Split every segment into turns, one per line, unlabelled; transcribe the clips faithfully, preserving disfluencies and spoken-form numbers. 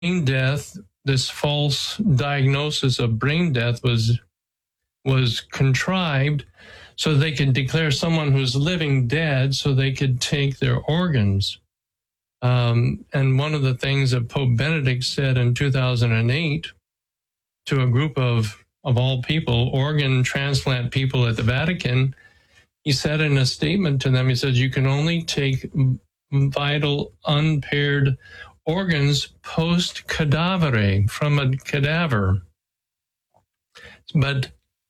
brain death, this false diagnosis of brain death was was contrived so they could declare someone who's living dead so they could take their organs. Um, and one of the things that Pope Benedict said in two thousand eight to a group of, of all people, organ transplant people at the Vatican, he said in a statement to them, he says, you can only take vital, unpaired organs post-cadavere, from a cadaver. But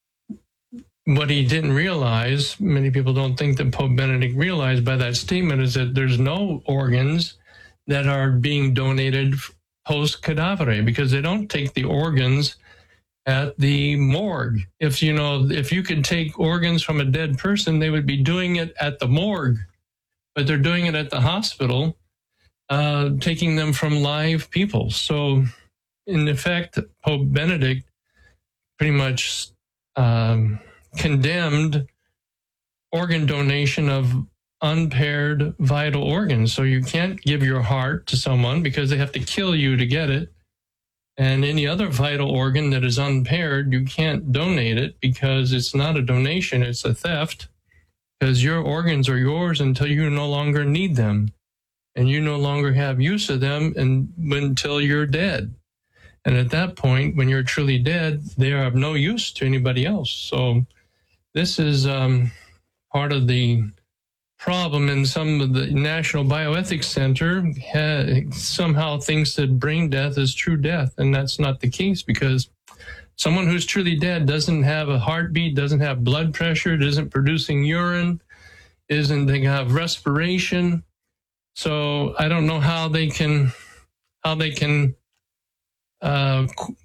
what he didn't realize, many people don't think that Pope Benedict realized by that statement, is that there's no organs that are being donated post-cadavere, because they don't take the organs at the morgue. If you know, if you could take organs from a dead person, they would be doing it at the morgue, but they're doing it at the hospital, uh, taking them from live people. So, in effect, Pope Benedict pretty much um, condemned organ donation of unpaired vital organs. So you can't give your heart to someone because they have to kill you to get it. And any other vital organ that is unpaired, you can't donate it because it's not a donation, it's a theft, because your organs are yours until you no longer need them. And you no longer have use of them and, until you're dead. And at that point, when you're truly dead, they are of no use to anybody else. So this is um, part of the problem. And some of the National Bioethics Center ha- somehow thinks that brain death is true death. And that's not the case, because someone who's truly dead doesn't have a heartbeat, doesn't have blood pressure, isn't producing urine, isn't they have respiration. So I don't know how they can how they can uh,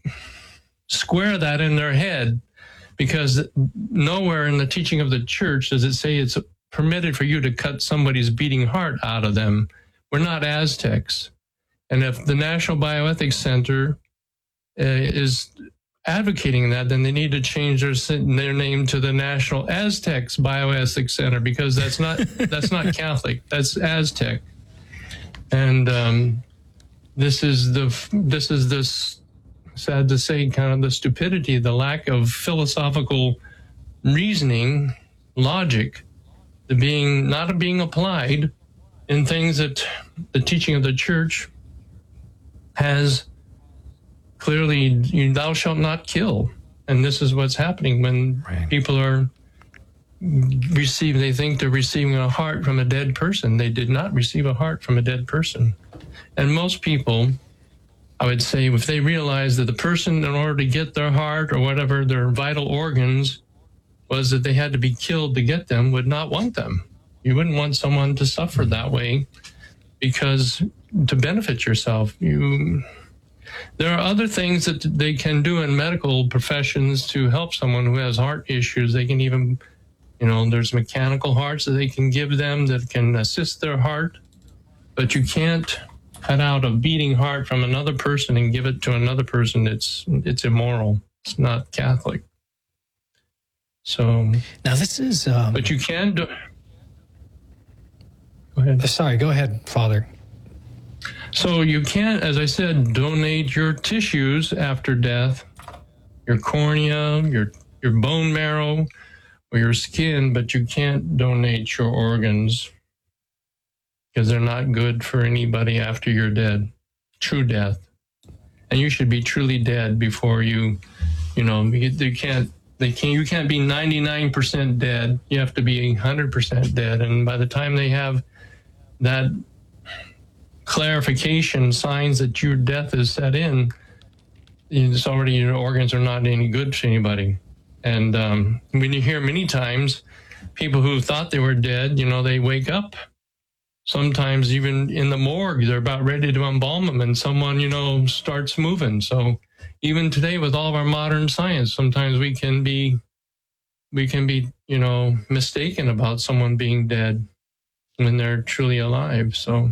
square that in their head, because nowhere in the teaching of the church does it say it's permitted for you to cut somebody's beating heart out of them. We're not Aztecs. And if the National Bioethics Center uh, is advocating that, then they need to change their their name to the National Aztecs Bioethics Center, because that's not that's not Catholic. That's Aztec. And um, this is the this is this sad to say, kind of the stupidity, the lack of philosophical reasoning, logic, the being not being applied in things that the teaching of the church has clearly. You, thou shalt not kill, and this is what's happening when right. people are receiving. They think they're receiving a heart from a dead person. They did not receive a heart from a dead person. And most people, I would say, if they realize that the person, in order to get their heart or whatever, their vital organs, was that they had to be killed to get them, would not want them. You wouldn't want someone to suffer that way, because to benefit yourself, you... There are other things that they can do in medical professions to help someone who has heart issues. They can even, you know, there's mechanical hearts that they can give them that can assist their heart, but you can't cut out a beating heart from another person and give it to another person. It's it's immoral. It's not Catholic. So
now this is. Um,
but you can do. Go ahead.
Sorry, go ahead, Father.
So you can't, as I said, donate your tissues after death, your cornea, your your bone marrow, or your skin, but you can't donate your organs because they're not good for anybody after you're dead. True death. And you should be truly dead before you, you know, you, you can't, they can't, you can't be ninety-nine percent dead. You have to be one hundred percent dead. And by the time they have that clarification, signs that your death is set in, it's already, your organs are not any good to anybody. And um, when you hear many times people who thought they were dead, you know, they wake up. Sometimes even in the morgue, they're about ready to embalm them, and someone, you know, starts moving. So even today, with all of our modern science, sometimes we can be, we can be, you know, mistaken about someone being dead when they're truly alive. So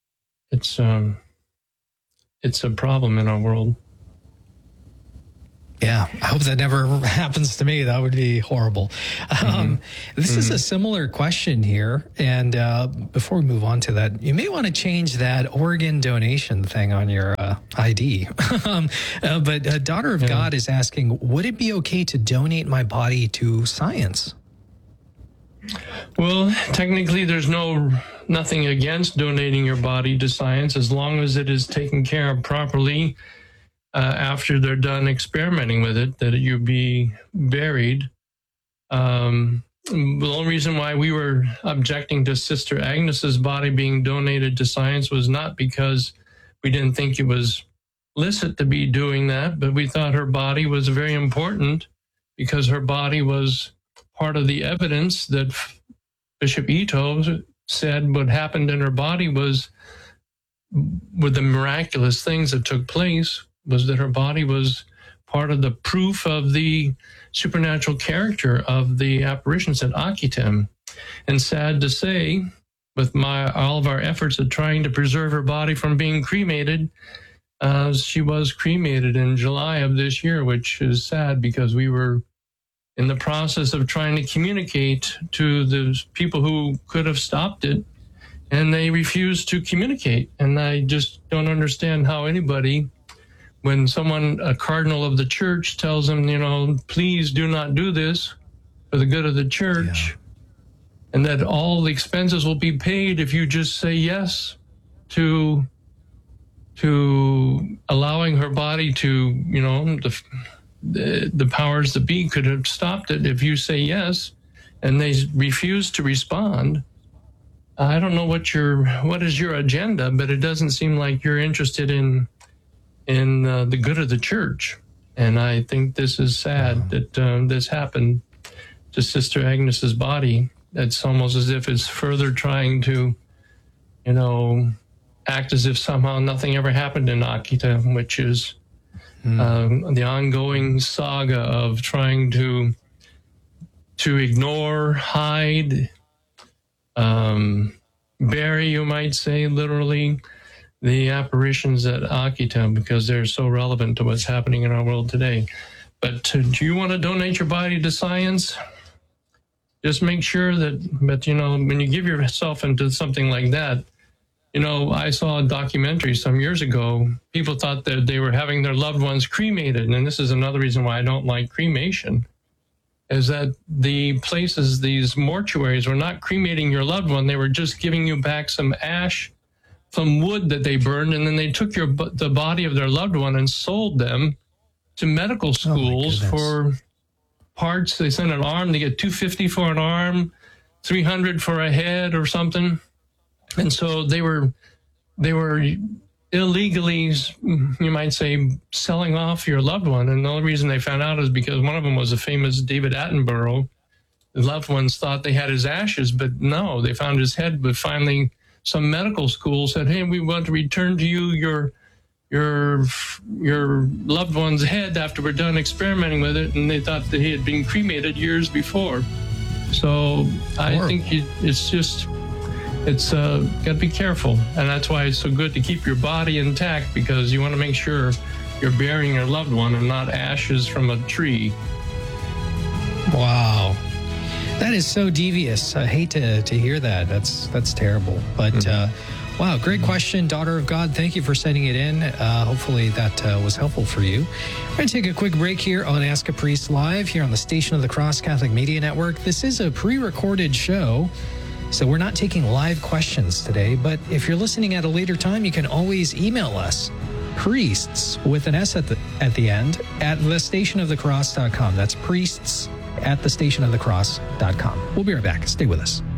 it's um, it's a problem in our world.
Yeah, I hope that never happens to me. That would be horrible. Mm-hmm. Um, this mm-hmm. is a similar question here. And uh, before we move on to that, you may want to change that organ donation thing on your uh, I D. um, uh, but uh, Daughter of yeah. God is asking, would it be okay to donate my body to science?
Well, technically, there's no nothing against donating your body to science as long as it is taken care of properly. Uh, after they're done experimenting with it, that you be buried. Um, the only reason why we were objecting to Sister Agnes's body being donated to science was not because we didn't think it was licit to be doing that, but we thought her body was very important because her body was part of the evidence that Bishop Ito said what happened in her body was, with the miraculous things that took place, was that her body was part of the proof of the supernatural character of the apparitions at Akitem. And sad to say, with my all of our efforts at trying to preserve her body from being cremated, uh, she was cremated in July of this year, which is sad because we were in the process of trying to communicate to the people who could have stopped it, and they refused to communicate. And I just don't understand how anybody, when someone, a cardinal of the church, tells them, you know, please do not do this for the good of the church, yeah. and that all the expenses will be paid if you just say yes to to allowing her body to, you know, the, the, the powers that be could have stopped it if you say yes, and they refuse to respond. I don't know what your what is your agenda, but it doesn't seem like you're interested in in uh, the good of the church. And I think this is sad that um, this happened to Sister Agnes's body. It's almost as if it's further trying to, you know, act as if somehow nothing ever happened in Akita, which is mm. um, the ongoing saga of trying to to ignore, hide, um, bury, you might say, literally, the apparitions at Akita, because they're so relevant to what's happening in our world today. But to, do you want to donate your body to science? Just make sure that, but you know, when you give yourself into something like that, you know, I saw a documentary some years ago. People thought that they were having their loved ones cremated. And this is another reason why I don't like cremation, is that the places, these mortuaries, were not cremating your loved one. They were just giving you back some ash, some wood that they burned, and then they took your the body of their loved one and sold them to medical schools oh for parts. They sent an arm, they get two hundred fifty dollars for an arm, three hundred dollars for a head or something. And so they were they were illegally, you might say, selling off your loved one. And the only reason they found out is because one of them was a famous David Attenborough. The loved ones thought they had his ashes, but no, they found his head. But finally, some medical school said, hey, we want to return to you your your your loved one's head after we're done experimenting with it. And they thought that he had been cremated years before. So I Horrible. think you, it's just... It's uh, got to be careful, and that's why it's so good to keep your body intact, because you want to make sure you're burying your loved one and not ashes from a tree.
Wow, that is so devious. I hate to to hear that. That's that's terrible. But mm-hmm. uh, wow, great question, Daughter of God. Thank you for sending it in. Uh, hopefully that uh, was helpful for you. We're going to take a quick break here on Ask a Priest Live here on the Station of the Cross Catholic Media Network. This is a pre-recorded show, so we're not taking live questions today, but if you're listening at a later time, you can always email us, priests with an S at the, at the end, at the station of the cross dot com. That's priests at the station of the cross dot com. We'll be right back. Stay with us.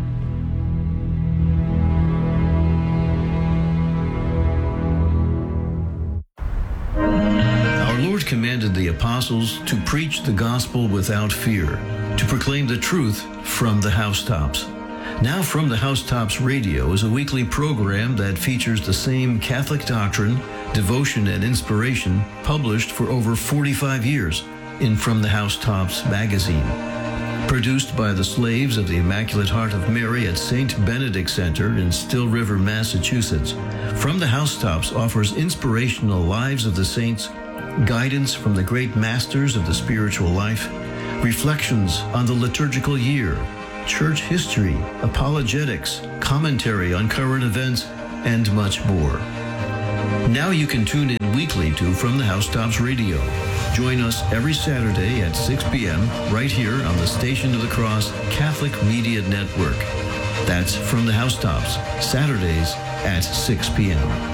Our Lord commanded the apostles to preach the gospel without fear, to proclaim the truth from the housetops. Now From the Housetops Radio is a weekly program that features the same Catholic doctrine, devotion, and inspiration published for over forty-five years in From the Housetops magazine. Produced by the slaves of the Immaculate Heart of Mary at Saint Benedict Center in Still River, Massachusetts, From the Housetops offers inspirational lives of the saints, guidance from the great masters of the spiritual life, reflections on the liturgical year, church history, apologetics, commentary on current events, and much more. Now you can tune in weekly to From the Housetops Radio. Join us every Saturday at six p.m. right here on the Station of the Cross Catholic Media Network. That's From the Housetops, Saturdays at six p.m.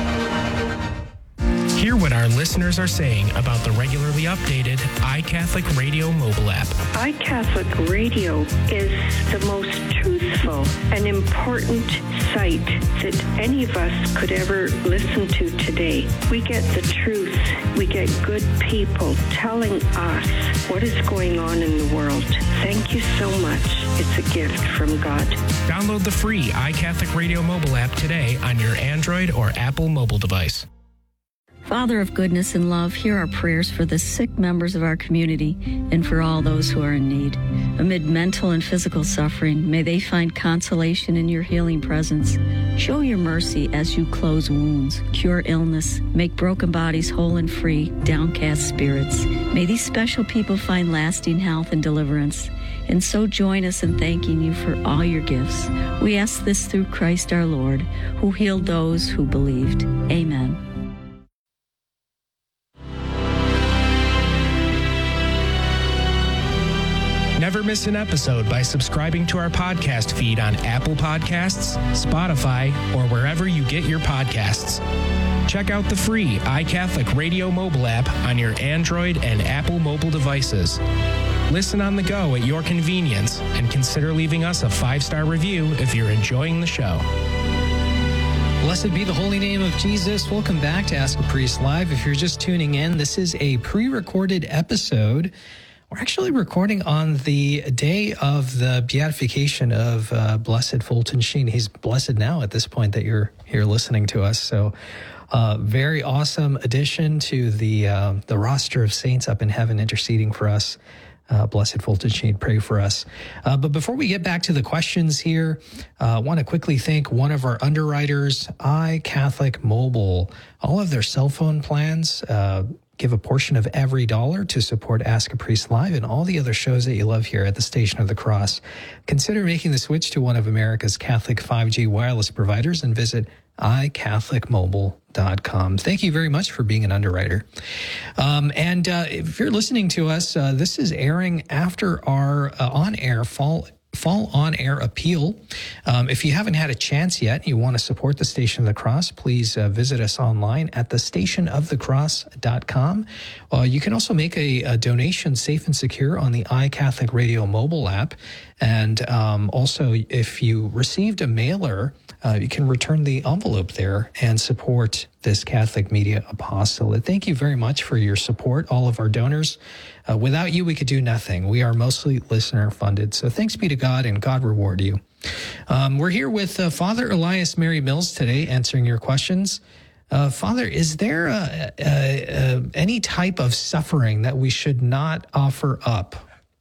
Hear what our listeners are saying about the regularly updated iCatholic Radio mobile app.
iCatholic Radio is the most truthful and important site that any of us could ever listen to today. We get the truth. We get good people telling us what is going on in the world. Thank you so much. It's a gift from God.
Download the free iCatholic Radio mobile app today on your Android or Apple mobile device.
Father of goodness and love, hear our prayers for the sick members of our community and for all those who are in need. Amid mental and physical suffering, may they find consolation in your healing presence. Show your mercy as you close wounds, cure illness, make broken bodies whole and free, downcast spirits. May these special people find lasting health and deliverance. And so join us in thanking you for all your gifts. We ask this through Christ our Lord, who healed those who believed. Amen.
Never miss an episode by subscribing to our podcast feed on Apple Podcasts, Spotify, or wherever you get your podcasts. Check out the free iCatholic Radio mobile app on your Android and Apple mobile devices. Listen on the go at your convenience and consider leaving us a five-star review if you're enjoying the show.
Blessed be the holy name of Jesus. Welcome back to Ask a Priest Live. If you're just tuning in, this is a pre-recorded episode. We're actually recording on the day of the beatification of uh, Blessed Fulton Sheen. He's blessed now at this point that you're here listening to us. So uh, very awesome addition to the uh, the roster of saints up in heaven interceding for us. Uh, Blessed Fulton Sheen, pray for us. Uh, but before we get back to the questions here, I uh, want to quickly thank one of our underwriters, iCatholic Mobile. All of their cell phone plans uh give a portion of every dollar to support Ask a Priest Live and all the other shows that you love here at the Station of the Cross. Consider making the switch to one of America's Catholic five G wireless providers and visit i catholic mobile dot com. Thank you very much for being an underwriter. Um, and uh, if you're listening to us, uh, this is airing after our uh, on-air fall Fall on-air appeal. Um, if you haven't had a chance yet and you want to support the Station of the Cross, please uh, visit us online at the station of the cross dot com. Uh, you can also make a, a donation safe and secure on the iCatholic Radio mobile app. And um, also, if you received a mailer, uh, you can return the envelope there and support this Catholic Media Apostolate. Thank you very much for your support, all of our donors. Uh, without you, we could do nothing. We are mostly listener-funded. So thanks be to God, and God reward you. Um, we're here with uh, Father Elias Mary Mills today, answering your questions. Uh, Father, is there a, a, a, any type of suffering that we should not offer up?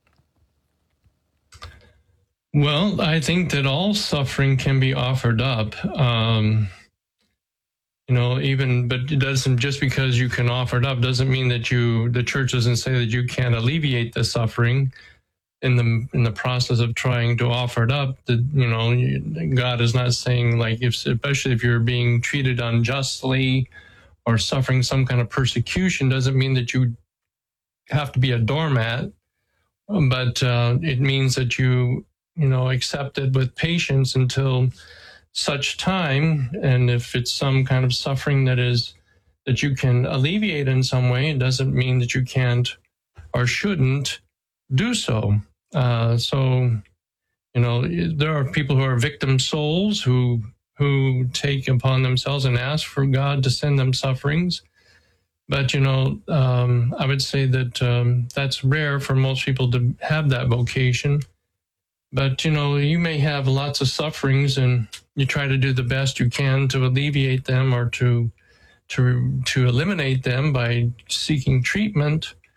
Well, I think that all suffering can be offered up. Um, you know, even, but it doesn't, just because you can offer it up doesn't mean that you, the church doesn't say that you can't alleviate the suffering in the in the process of trying to offer it up. That, you know, God is not saying, like, if, especially if you're being treated unjustly or suffering some kind of persecution, doesn't mean that you have to be a doormat, but uh, it means that you, you know, accept it with patience until such time. And if it's some kind of suffering that is, that you can alleviate in some way, it doesn't mean that you can't or shouldn't do so. Uh, so, you know, there are people who are victim souls who, who take upon themselves and ask for God to send them sufferings. But, you know, um, I would say that um, that's rare for most people to have that vocation. But, you know, you may have lots of sufferings and you try to do the best you can to alleviate them or to to to eliminate them by seeking treatment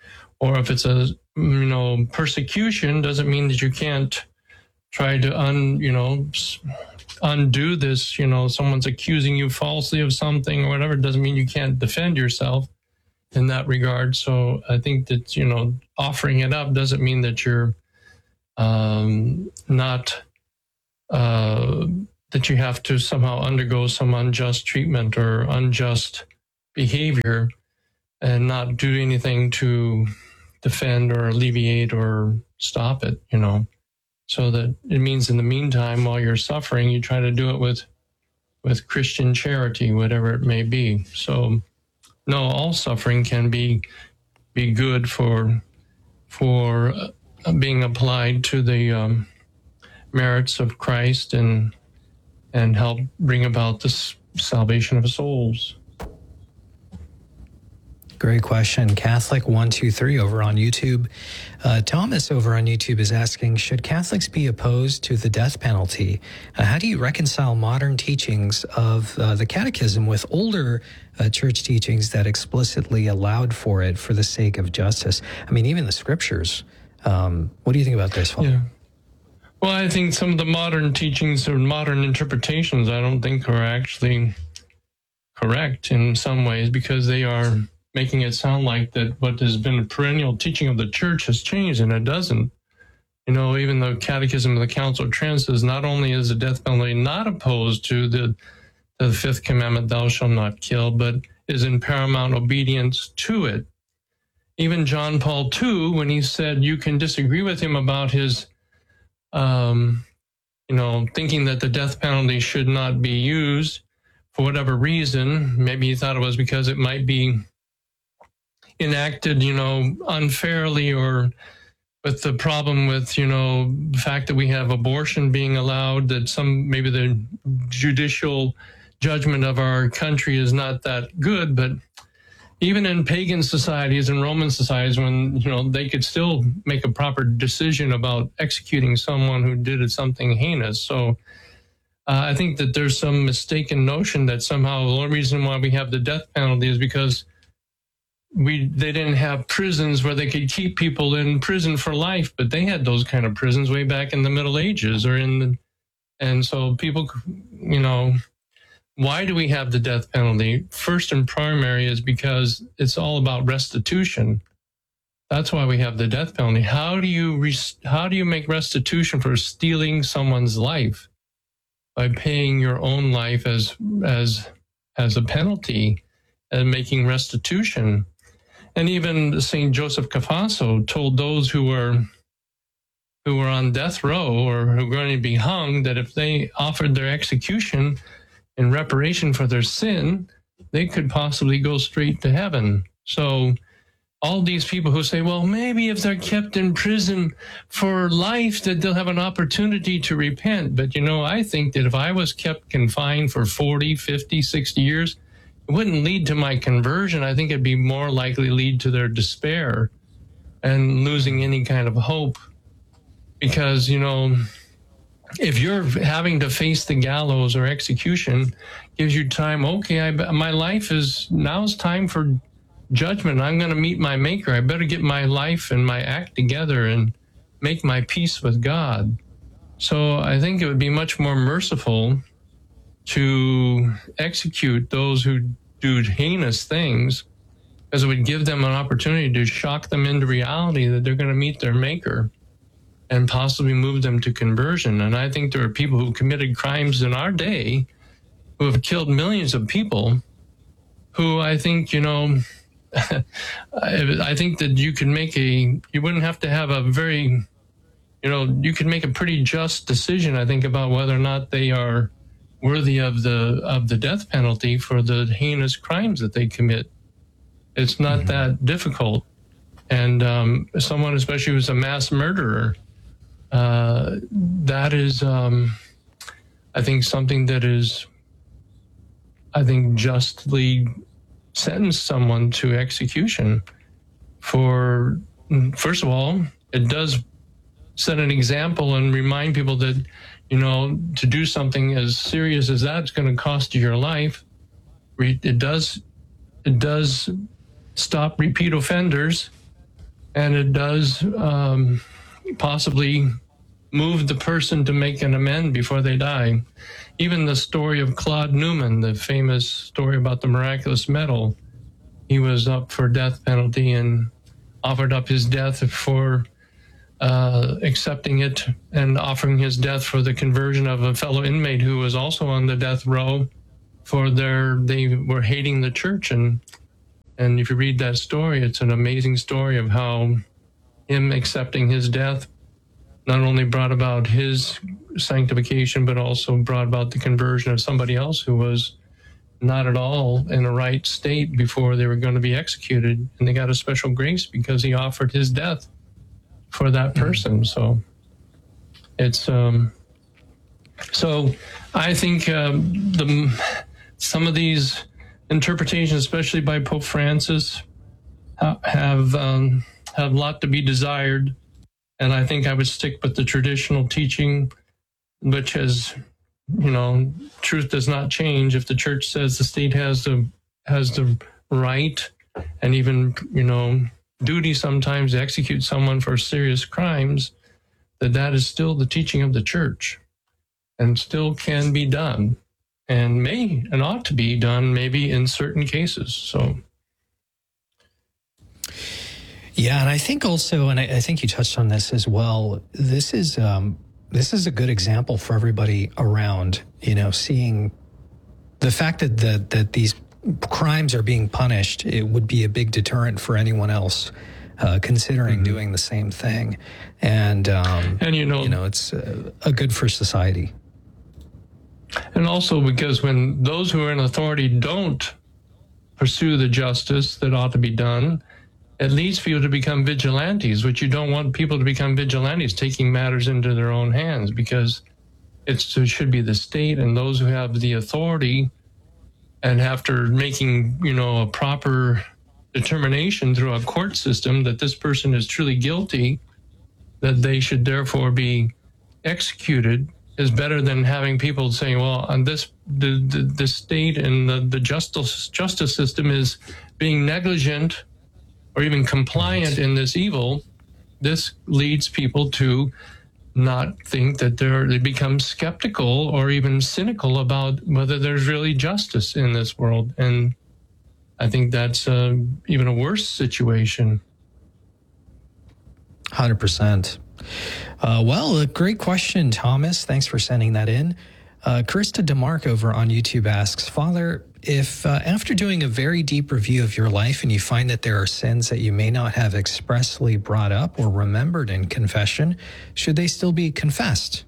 or if it's a, you know, persecution, doesn't mean that you can't try to un, you know, undo this. You know, someone's accusing you falsely of something or whatever. It doesn't mean you can't defend yourself in that regard. So I think that, you know, offering it up doesn't mean that you're um, not, uh, that you have to somehow undergo some unjust treatment or unjust behavior and not do anything to defend or alleviate or stop it, you know. So that it means in the meantime, while you're suffering, you try to do it with with Christian charity, whatever it may be. So, no, all suffering can be be good for for uh, being applied to the um, merits of Christ and and help bring about the salvation of souls.
Great question. Catholic one two three over on YouTube. Uh, Thomas over on YouTube is asking, should Catholics be opposed to the death penalty? Uh, how do you reconcile modern teachings of uh, the Catechism with older uh, church teachings that explicitly allowed for it for the sake of justice? I mean, even the scriptures. Um, what do you think about this, Father?
Yeah. Well, I think some of the modern teachings or modern interpretations, I don't think are actually correct in some ways, because they are making it sound like that what has been a perennial teaching of the church has changed, and it doesn't. You know, even the Catechism of the Council of Trent says not only is the death penalty not opposed to the, the fifth commandment, thou shalt not kill, but is in paramount obedience to it. Even John Paul the Second, when he said you can disagree with him about his, um, you know, thinking that the death penalty should not be used for whatever reason, maybe he thought it was because it might be enacted, you know, unfairly, or with the problem with, you know, the fact that we have abortion being allowed, that some, maybe the judicial judgment of our country is not that good. But even in pagan societies and Roman societies, when, you know, they could still make a proper decision about executing someone who did something heinous. So uh, I think that there's some mistaken notion that somehow the only reason why we have the death penalty is because we they didn't have prisons where they could keep people in prison for life, but they had those kind of prisons way back in the Middle Ages or in the, and so people, you know, why do we have the death penalty? First and primary is because it's all about restitution. That's why we have the death penalty. How do you res- how do you make restitution for stealing someone's life? By paying your own life as as as a penalty and making restitution. And even Saint Joseph Cafasso told those who were who were on death row or who were going to be hung that if they offered their execution in reparation for their sin, they could possibly go straight to heaven. So all these people who say, well, maybe if they're kept in prison for life, that they'll have an opportunity to repent. But, you know, I think that if I was kept confined for forty, fifty, sixty years, it wouldn't lead to my conversion. I think it'd be more likely lead to their despair and losing any kind of hope. Because, you know, if you're having to face the gallows or execution, gives you time, okay, I, my life is, now's time for judgment. I'm going to meet my maker. I better get my life and my act together and make my peace with God. So I think it would be much more merciful to execute those who do heinous things, because it would give them an opportunity to shock them into reality that they're going to meet their maker and possibly move them to conversion. And I think there are people who committed crimes in our day who have killed millions of people who I think, you know, I think that you can make a, you wouldn't have to have a very, you know, you could make a pretty just decision, I think, about whether or not they are worthy of the of the death penalty for the heinous crimes that they commit. It's not mm-hmm. that difficult. And um, someone, especially who's a mass murderer, uh, that is, um, I think, something that is, I think, justly sentence someone to execution for, first of all, it does set an example and remind people that, you know, to do something as serious as that's going to cost you your life. It does, it does stop repeat offenders. and it does um, possibly move the person to make an amend before they die. Even the story of Claude Newman, the famous story about the miraculous medal, he was up for death penalty and offered up his death for uh, accepting it and offering his death for the conversion of a fellow inmate who was also on the death row for their, they were hating the church. And, and if you read that story, it's an amazing story of how him accepting his death not only brought about his sanctification, but also brought about the conversion of somebody else who was not at all in a right state before they were going to be executed. And they got a special grace because he offered his death for that person. So it's, um, so I think um, the some of these interpretations, especially by Pope Francis, ha- have um, have a lot to be desired. And I think I would stick with the traditional teaching, which has, you know, truth does not change. If the church says the state has the has the right and even, you know, duty sometimes to execute someone for serious crimes, that that is still the teaching of the church and still can be done and may and ought to be done maybe in certain cases. So.
Yeah, and I think also, and I, I think you touched on this as well, this is um, this is a good example for everybody around, you know, seeing the fact that the, that these crimes are being punished. It would be a big deterrent for anyone else uh, considering mm-hmm. doing the same thing. And, um,
and you know,
you know it's uh, a good for society.
And also because when those who are in authority don't pursue the justice that ought to be done, it leads people to become vigilantes, which you don't want people to become vigilantes, taking matters into their own hands, because it's, it should be the state and those who have the authority, and after making, you know, a proper determination through a court system that this person is truly guilty, that they should therefore be executed, is better than having people saying, well, on this, the, the, the state and the, the justice, justice system is being negligent or even compliant in this evil. This leads people to not think that they're, they become skeptical or even cynical about whether there's really justice in this world. And I think that's uh, even a worse situation.
one hundred percent. Uh, well, a great question, Thomas. Thanks for sending that in. Uh, Krista DeMark over on YouTube asks, Father, if uh, after doing a very deep review of your life and you find that there are sins that you may not have expressly brought up or remembered in confession, should they still be confessed?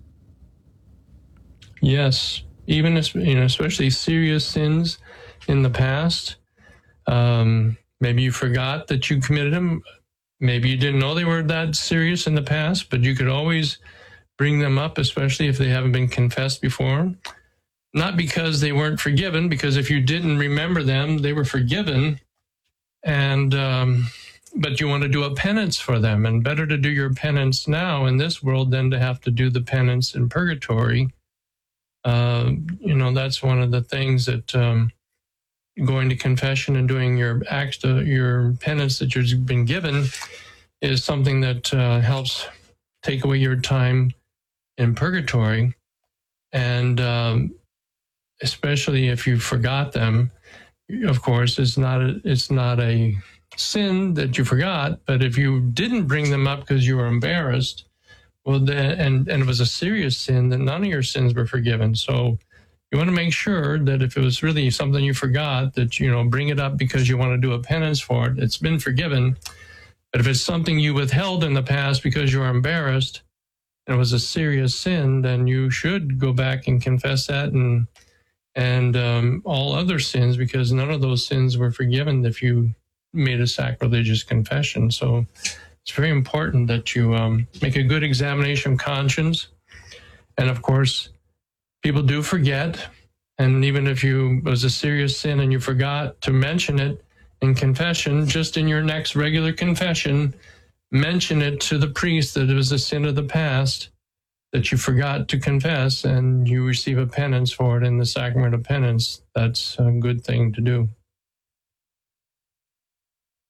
Yes, even you know, especially serious sins in the past. Um, maybe you forgot that you committed them. Maybe you didn't know they were that serious in the past, but you could always bring them up, especially if they haven't been confessed before. Not because they weren't forgiven, because if you didn't remember them, they were forgiven. And um, but you want to do a penance for them, and better to do your penance now in this world than to have to do the penance in purgatory. Uh, you know, that's one of the things that um, going to confession and doing your acts, to, your penance that you've been given, is something that uh, helps take away your time in purgatory. And um, especially if you forgot them, of course, it's not a, it's not a sin that you forgot, but if you didn't bring them up because you were embarrassed, well, then, and, and it was a serious sin, then none of your sins were forgiven. So you want to make sure that if it was really something you forgot, that, you know, bring it up because you want to do a penance for it. It's been forgiven. But if it's something you withheld in the past because you were embarrassed, and it was a serious sin, then you should go back and confess that, and and um, all other sins, because none of those sins were forgiven if you made a sacrilegious confession. So it's very important that you um, make a good examination of conscience. And of course, people do forget. And even if you it was a serious sin and you forgot to mention it in confession, just in your next regular confession, mention it to the priest that it was a sin of the past that you forgot to confess, and you receive a penance for it in the sacrament of penance. That's a good thing to do.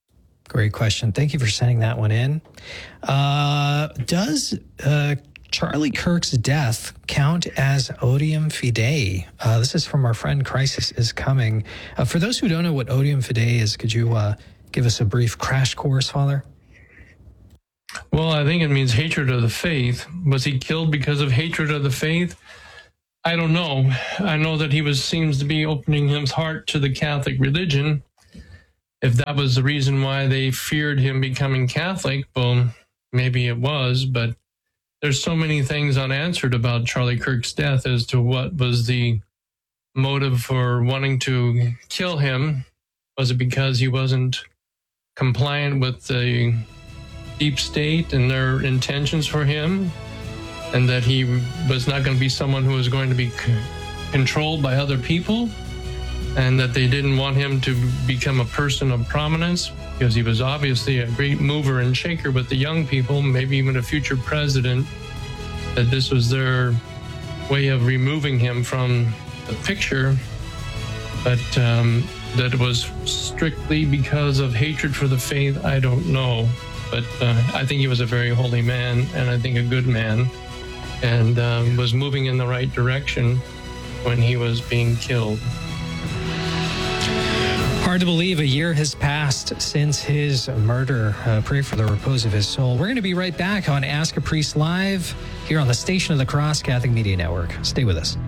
Great question. Thank you for sending that one in. Uh, does uh, Charlie Kirk's death count as odium fidei? Uh, this is from our friend Crisis is Coming. Uh, for those who don't know what odium fidei is, could you uh, give us a brief crash course, Father?
Well, I think it means hatred of the faith. Was he killed because of hatred of the faith? I don't know. I know that he was seems to be opening his heart to the Catholic religion. If that was the reason why they feared him becoming Catholic, well, maybe it was, but there's so many things unanswered about Charlie Kirk's death as to what was the motive for wanting to kill him. Was it because he wasn't compliant with the deep state and their intentions for him, and that he was not going to be someone who was going to be c- controlled by other people, and that they didn't want him to become a person of prominence because he was obviously a great mover and shaker with the young people, maybe even a future president, that this was their way of removing him from the picture, but um, that it was strictly because of hatred for the faith, I don't know. But uh, I think he was a very holy man, and I think a good man, and um, was moving in the right direction when he was being killed.
Hard to believe a year has passed since his murder. Uh, pray for the repose of his soul. We're going to be right back on Ask a Priest Live here on the Station of the Cross Catholic Media Network. Stay with us.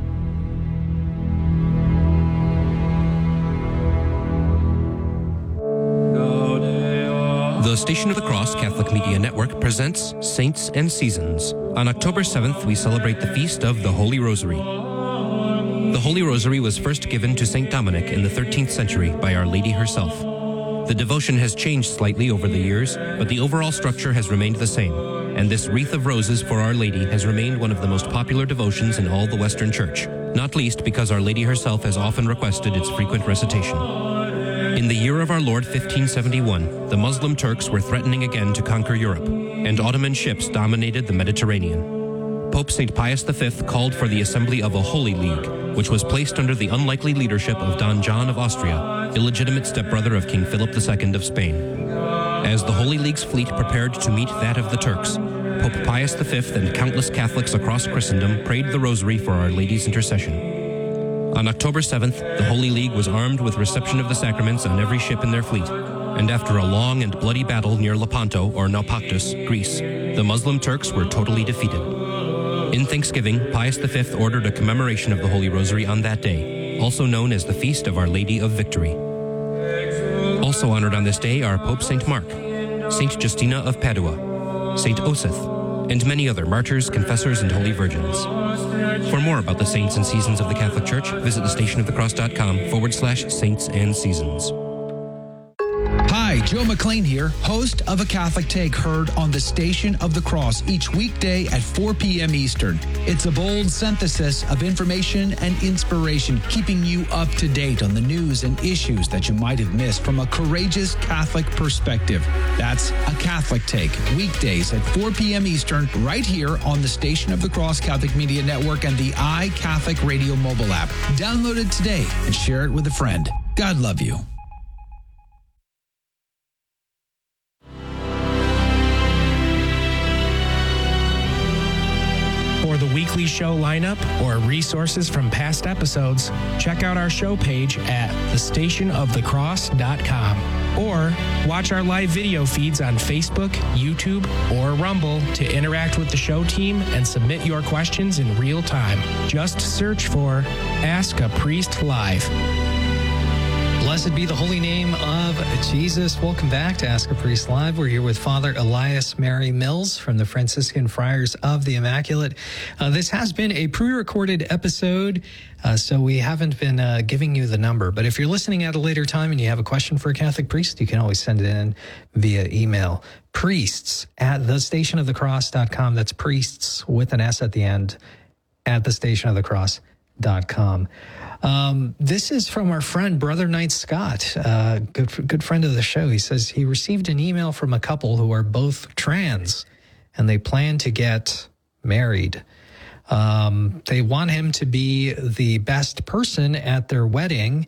The Station of the Cross Catholic Media Network presents Saints and Seasons. On October seventh, we celebrate the feast of the Holy Rosary. The Holy Rosary was first given to Saint Dominic in the thirteenth century by Our Lady herself. The devotion has changed slightly over the years, but the overall structure has remained the same, and this wreath of roses for Our Lady has remained one of the most popular devotions in all the Western Church, not least because Our Lady herself has often requested its frequent recitation. In the year of our Lord fifteen seventy-one, the Muslim Turks were threatening again to conquer Europe, and Ottoman ships dominated the Mediterranean. Pope Saint Pius the Fifth called for the assembly of a Holy League, which was placed under the unlikely leadership of Don John of Austria, illegitimate stepbrother of King Philip the Second of Spain. As the Holy League's fleet prepared to meet that of the Turks, Pope Pius the Fifth and countless Catholics across Christendom prayed the Rosary for Our Lady's intercession. On October seventh, the Holy League was armed with reception of the sacraments on every ship in their fleet, and after a long and bloody battle near Lepanto, or Naupactus, Greece, the Muslim Turks were totally defeated. In thanksgiving, Pius the Fifth ordered a commemoration of the Holy Rosary on that day, also known as the Feast of Our Lady of Victory. Also honored on this day are Pope Saint Mark, Saint Justina of Padua, Saint Osith, and many other martyrs, confessors, and holy virgins. For more about the saints and seasons of the Catholic Church, visit thestationofthecross.com forward slash saints and seasons.
Hi, Joe McLean here, host of A Catholic Take, heard on the Station of the Cross each weekday at four p.m. Eastern. It's a bold synthesis of information and inspiration, keeping you up to date on the news and issues that you might have missed from a courageous Catholic perspective. That's A Catholic Take, weekdays at four p.m. Eastern, right here on the Station of the Cross Catholic Media Network and the iCatholic Radio mobile app. Download it today and share it with a friend. God love you.
For the weekly show lineup or resources from past episodes, check out our show page at the station of the cross dot com or watch our live video feeds on Facebook, YouTube, or Rumble to interact with the show team and submit your questions in real time. Just search for Ask a Priest Live.
Blessed be the holy name of Jesus. Welcome back to Ask a Priest Live. We're here with Father Elias Mary Mills from the Franciscan Friars of the Immaculate. Uh, this has been a pre-recorded episode, uh, so we haven't been uh, giving you the number. But if you're listening at a later time and you have a question for a Catholic priest, you can always send it in via email. Priests at the station of the cross dot com. That's priests with an S at the end at the station of the cross dot com. Um, this is from our friend, Brother Knight Scott, uh, good, good friend of the show. He says he received an email from a couple who are both trans and they plan to get married. Um, they want him to be the best person at their wedding.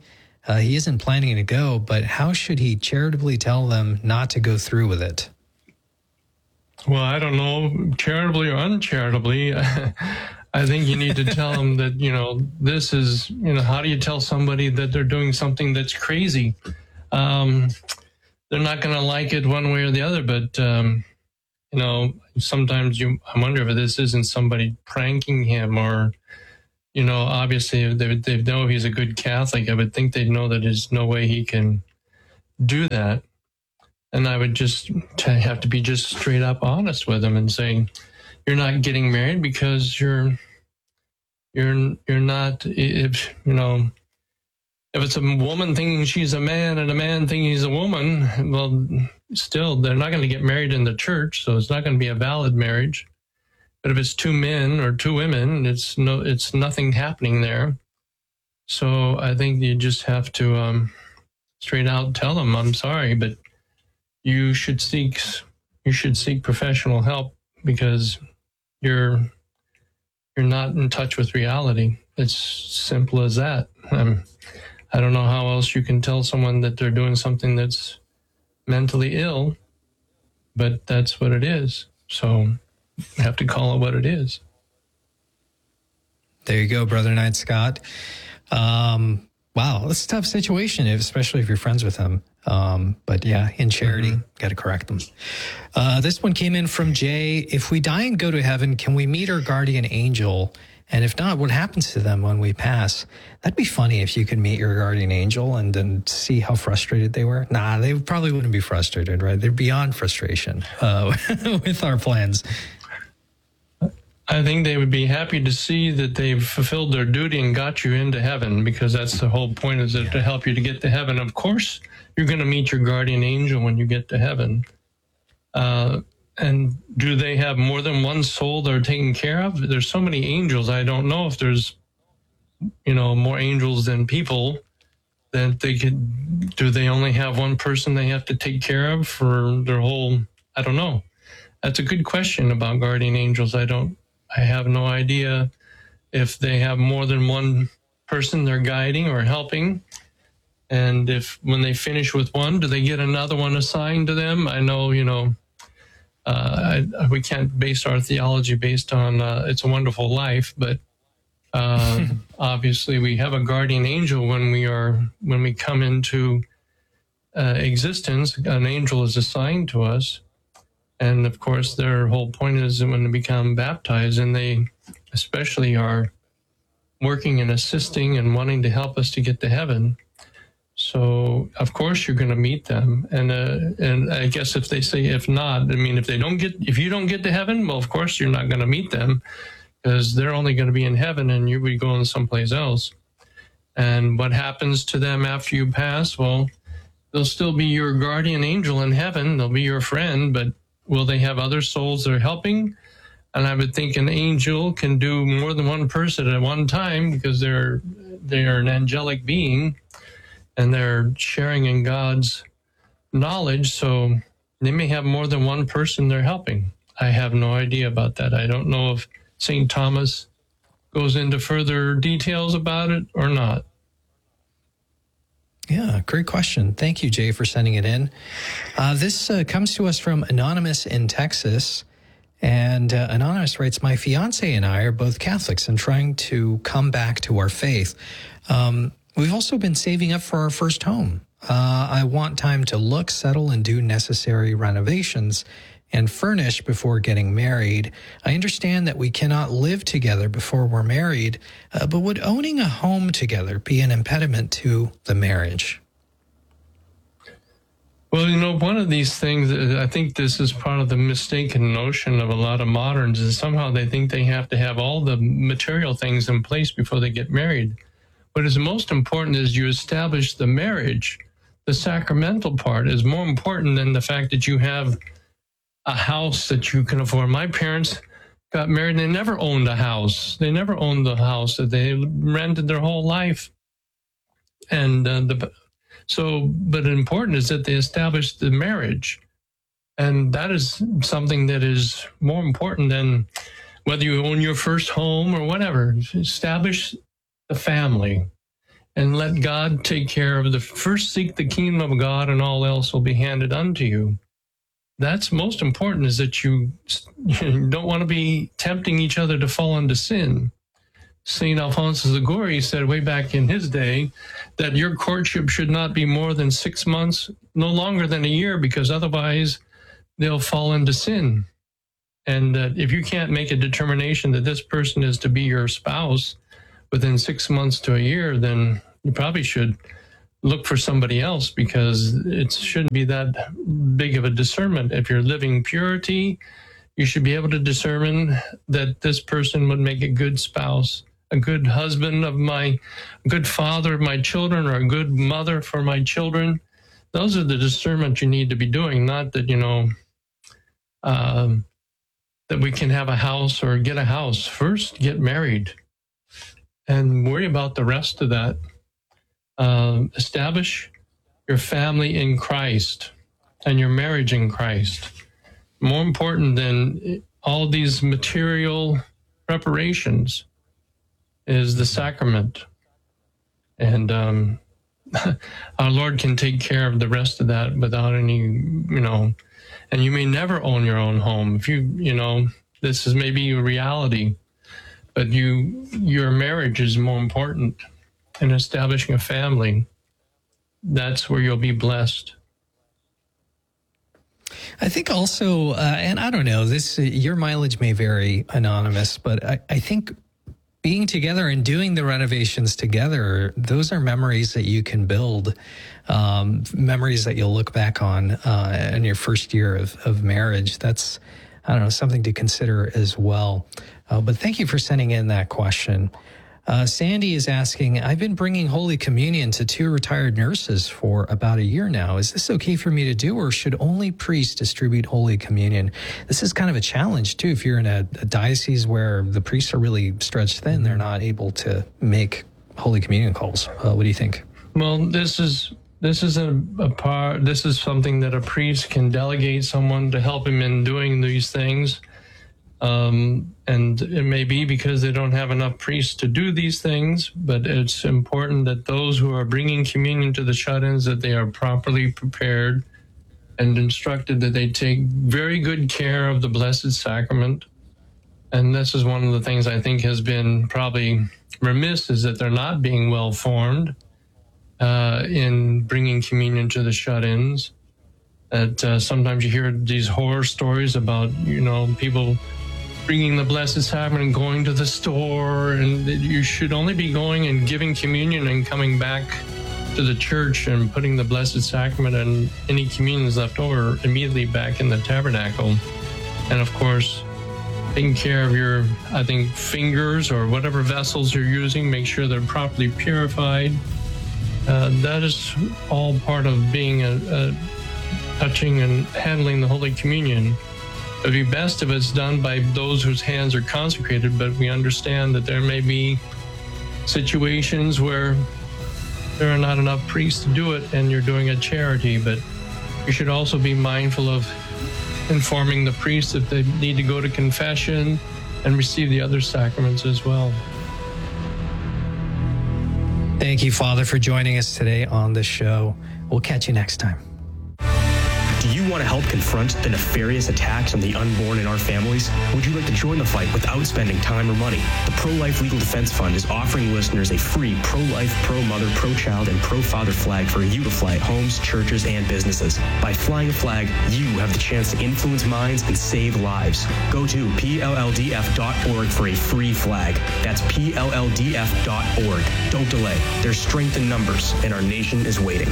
Uh, he isn't planning to go, but how should he charitably tell them not to go through with it?
Well, I don't know, charitably or uncharitably. I think you need to tell them that, you know, this is, you know, how do you tell somebody that they're doing something that's crazy? Um, they're not going to like it one way or the other, but, um, you know, sometimes you, I wonder if this isn't somebody pranking him or, you know, obviously they, they know he's a good Catholic. I would think they'd know that there's no way he can do that. And I would just have to be just straight up honest with him and say, you're not getting married because you're, you're, you're not, if, you know, if it's a woman thinking she's a man and a man thinking he's a woman, well, still, they're not going to get married in the church, so it's not going to be a valid marriage. But if it's two men or two women, it's no, it's nothing happening there. So I think you just have to um, straight out tell them, I'm sorry, but you should seek, you should seek professional help because you're, you're not in touch with reality. It's simple as that. Um, I don't know how else you can tell someone that they're doing something that's mentally ill, but that's what it is. So you have to call it what it is.
There you go, Brother Knight Scott. Um, wow, that's a tough situation, especially if you're friends with him. Um, but yeah, in charity, mm-hmm. got to correct them. Uh, this one came in from Jay. If we die and go to heaven, can we meet our guardian angel? And if not, what happens to them when we pass? That'd be funny if you could meet your guardian angel and then see how frustrated they were. Nah, they probably wouldn't be frustrated, right? They're beyond frustration uh, with our plans.
I think they would be happy to see that they've fulfilled their duty and got you into heaven, because that's the whole point, is that yeah. to help you to get to heaven. Of course, you're going to meet your guardian angel when you get to heaven. Uh, and do they have more than one soul they're taking care of? There's so many angels. I don't know if there's, you know, more angels than people that they could, do they only have one person they have to take care of for their whole, I don't know. That's a good question about guardian angels. I don't, I have no idea if they have more than one person they're guiding or helping. And if when they finish with one, do they get another one assigned to them? I know, you know, uh, I, we can't base our theology based on uh, It's a Wonderful Life, but uh, obviously we have a guardian angel when we are when we come into uh, existence. An angel is assigned to us. And of course, their whole point is that when they become baptized, and they especially are working and assisting and wanting to help us to get to heaven. So, of course, you're going to meet them. And uh, and I guess if they say if not, I mean, if they don't get, if you don't get to heaven, well, of course, you're not going to meet them, because they're only going to be in heaven and you'll be going someplace else. And what happens to them after you pass? Well, they'll still be your guardian angel in heaven. They'll be your friend, but will they have other souls they're helping? And I would think an angel can do more than one person at one time, because they're they're an angelic being and they're sharing in God's knowledge. So they may have more than one person they're helping. I have no idea about that. I don't know if Saint Thomas goes into further details about it or not.
Yeah, great question. Thank you, Jay, for sending it in. Uh, this uh, comes to us from Anonymous in Texas. And uh, Anonymous writes, my fiance and I are both Catholics and trying to come back to our faith. Um, we've also been saving up for our first home. Uh, I want time to look, settle, and do necessary renovations and furnish before getting married. I understand that we cannot live together before we're married, uh, but would owning a home together be an impediment to the marriage?
Well, you know, one of these things, I think this is part of the mistaken notion of a lot of moderns, is somehow they think they have to have all the material things in place before they get married. What is most important is you establish the marriage. The sacramental part is more important than the fact that you have a house that you can afford. My parents got married and they never owned a house. They never owned the house that they rented their whole life. And uh, the so, but important is that they established the marriage. And that is something that is more important than whether you own your first home or whatever. Establish the family. and let God take care of the first. Seek the kingdom of God, and all else will be handed unto you. That's most important, is that you, you don't want to be tempting each other to fall into sin. Saint Alphonsus Liguori said way back in his day that your courtship should not be more than six months, no longer than a year, because otherwise they'll fall into sin. And that if you can't make a determination that this person is to be your spouse within six months to a year, then you probably should look for somebody else, because it shouldn't be that big of a discernment. If you're living purity, you should be able to discern that this person would make a good spouse, a good husband of my, a good father of my children, or a good mother for my children. Those are the discernment you need to be doing, not that, you know, um, that we can have a house or get a house. First, get married and worry about the rest of that. Uh, establish your family in Christ and your marriage in Christ. More important than all these material preparations is the sacrament. And um, our Lord can take care of the rest of that without any, you know, and you may never own your own home. If you, you know, this is maybe a reality, but you, your marriage is more important. And establishing a family, that's where you'll be blessed.
I think also, uh, and I don't know, this, uh, your mileage may vary, Anonymous, but I, I think being together and doing the renovations together, those are memories that you can build, um, memories that you'll look back on uh, in your first year of, of marriage. That's, I don't know, something to consider as well. Uh, but thank you for sending in that question. Uh, Sandy is asking, I've been bringing Holy Communion to two retired nurses for about a year now. Is this okay for me to do, or should only priests distribute Holy Communion? This is kind of a challenge, too. If you're in a, a diocese where the priests are really stretched thin, they're not able to make Holy Communion calls. Uh, what do you think?
Well, this is this is a, a part. This is something that a priest can delegate someone to help him in doing these things. Um, and it may be because they don't have enough priests to do these things, but it's important that those who are bringing communion to the shut-ins, that they are properly prepared and instructed that they take very good care of the Blessed Sacrament. And this is one of the things I think has been probably remiss, is that they're not being well formed uh, in bringing communion to the shut-ins. That uh, sometimes you hear these horror stories about, you know, people bringing the Blessed Sacrament and going to the store, and you should only be going and giving communion and coming back to the church and putting the Blessed Sacrament and any communions left over immediately back in the tabernacle. And of course, taking care of your, I think, fingers or whatever vessels you're using, make sure they're properly purified. Uh, that is all part of being a, a touching and handling the Holy Communion. It would be best if it's done by those whose hands are consecrated, but we understand that there may be situations where there are not enough priests to do it and you're doing a charity, but you should also be mindful of informing the priests if they need to go to confession and receive the other sacraments as well.
Thank you, Father, for joining us today on the show. We'll catch you next time.
Do you want to help confront the nefarious attacks on the unborn in our families? Would you like to join the fight without spending time or money? The Pro-Life Legal Defense Fund is offering listeners a free pro-life, pro-mother, pro-child, and pro-father flag for you to fly at homes, churches, and businesses. By flying a flag, you have the chance to influence minds and save lives. Go to P L L D F dot org for a free flag. That's P L L D F dot org. Don't delay. There's strength in numbers, and our nation is waiting.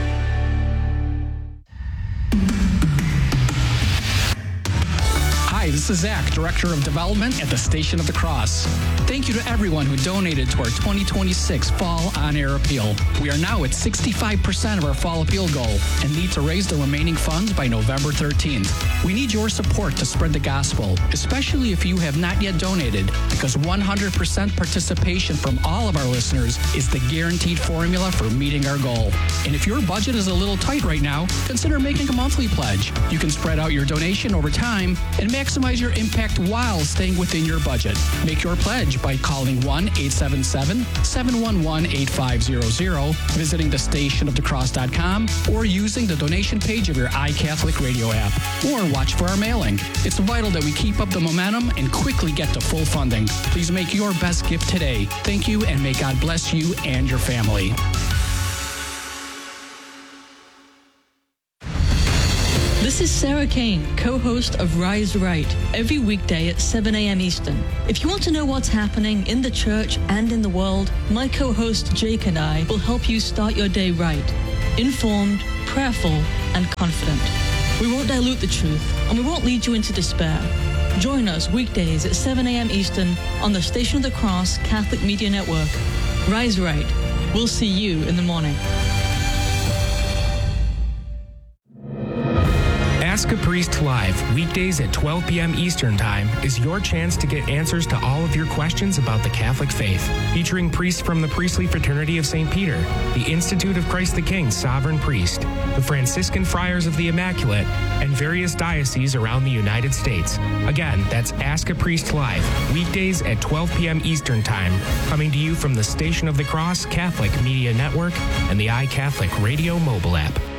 Hi, this is Zach, Director of Development at the Station of the Cross. Thank you to everyone who donated to our twenty twenty-six Fall On-Air Appeal. We are now at sixty-five percent of our Fall Appeal goal and need to raise the remaining funds by November thirteenth. We need your support to spread the gospel, especially if you have not yet donated, because one hundred percent participation from all of our listeners is the guaranteed formula for meeting our goal. And if your budget is a little tight right now, consider making a monthly pledge. You can spread out your donation over time and maximize Maximize your impact while staying within your budget. Make your pledge by calling one eight seven seven, seven one one, eight five zero zero, visiting the station of the cross dot com, or using the donation page of your iCatholic Radio app. Or watch for our mailing. It's vital that we keep up the momentum and quickly get to full funding. Please make your best gift today. Thank you, and may God bless you and your family.
This is Sarah Kane, co-host of Rise Right, every weekday at seven a.m. Eastern. If you want to know what's happening in the church and in the world, my co-host Jake and I will help you start your day right, informed, prayerful, and confident. We won't dilute the truth, and we won't lead you into despair. Join us weekdays at seven a.m. Eastern on the Station of the Cross Catholic Media Network. Rise Right. We'll see you in the morning.
Ask a Priest Live, weekdays at twelve p.m. Eastern Time, is your chance to get answers to all of your questions about the Catholic faith. Featuring priests from the Priestly Fraternity of Saint Peter, the Institute of Christ the King Sovereign Priest, the Franciscan Friars of the Immaculate, and various dioceses around the United States. Again, that's Ask a Priest Live, weekdays at twelve p.m. Eastern Time, coming to you from the Station of the Cross Catholic Media Network and the iCatholic Radio mobile app.